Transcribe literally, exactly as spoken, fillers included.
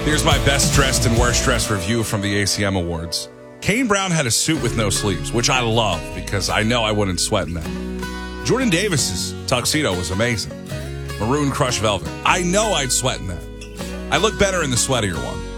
Here's my best dressed and worst dressed review from the A C M Awards. Kane Brown had a suit with no sleeves, which I love because I know I wouldn't sweat in that. Jordan Davis's tuxedo was amazing. Maroon crushed velvet. I know I'd sweat in that. I look better in the sweatier one.